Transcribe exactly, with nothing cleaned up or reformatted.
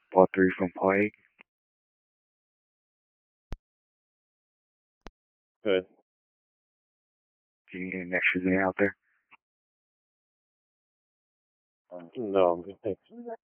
Paul three from Paul eight. Good. Do you need any extras in out there? Um, no, I'm good. Thanks.